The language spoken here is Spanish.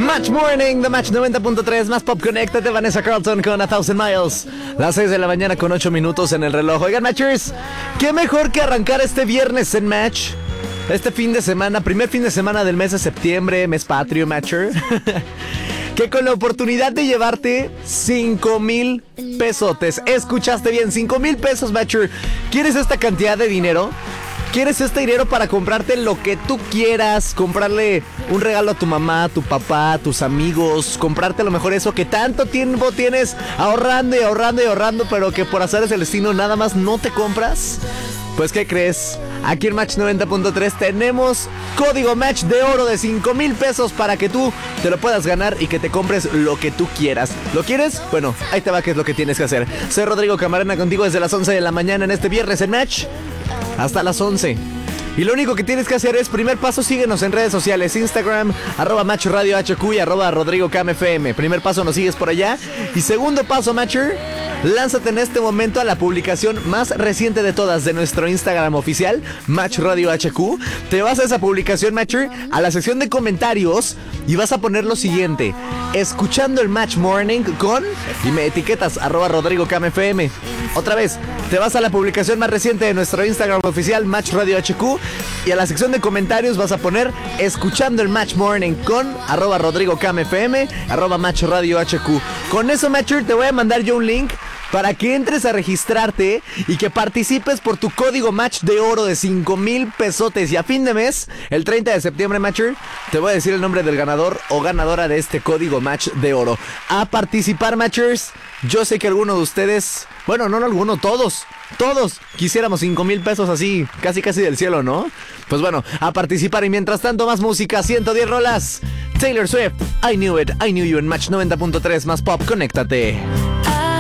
Match Morning, The Match 90.3, más pop, conéctate, Vanessa Carlton con A Thousand Miles. Las 6 de la mañana con 8 minutos en el reloj. Oigan, Matchers, qué mejor que arrancar este viernes en Match. Este fin de semana, primer fin de semana del mes de septiembre, mes patrio, Matcher. Que con la oportunidad de llevarte 5,000 pesotes. Escuchaste bien, 5,000 pesos, Matcher. ¿Quieres esta cantidad de dinero? ¿Quieres este dinero para comprarte lo que tú quieras? Comprarle un regalo a tu mamá, a tu papá, a tus amigos. Comprarte a lo mejor eso que tanto tiempo tienes ahorrando y ahorrando y ahorrando, pero que por azares del destino nada más no te compras. Pues, ¿qué crees? Aquí en Match 90.3 tenemos código Match de oro de 5,000 pesos para que tú te lo puedas ganar y que te compres lo que tú quieras. ¿Lo quieres? Bueno, ahí te va qué es lo que tienes que hacer. Soy Rodrigo Camarena contigo desde las 11 de la mañana en este viernes en Match hasta las 11. Y lo único que tienes que hacer es, primer paso, síguenos en redes sociales, Instagram, @Match Radio HQ y @RodrigoCamFM. Primer paso, nos sigues por allá. Y segundo paso, Matcher, lánzate en este momento a la publicación más reciente de todas de nuestro Instagram oficial, Match Radio HQ. Te vas a esa publicación, Matcher, a la sección de comentarios y vas a poner lo siguiente: escuchando el Match Morning con... y me etiquetas, @RodrigoCamFM. Otra vez, te vas a la publicación más reciente de nuestro Instagram oficial, Match Radio HQ, y a la sección de comentarios vas a poner escuchando el Match Morning con @RodrigoCamFM, @Match Radio HQ. Con eso, Matcher, te voy a mandar yo un link para que entres a registrarte y que participes por tu código Match de oro de 5,000 pesotes. Y a fin de mes, el 30 de septiembre, Matcher, te voy a decir el nombre del ganador o ganadora de este código Match de oro. A participar, Matchers. Yo sé que alguno de ustedes, bueno, no alguno, todos quisiéramos 5,000 pesos así, casi del cielo, ¿no? Pues bueno, a participar. Y mientras tanto, más música, 110 rolas. Taylor Swift, I Knew It, I Knew You en Match 90.3, más pop, conéctate.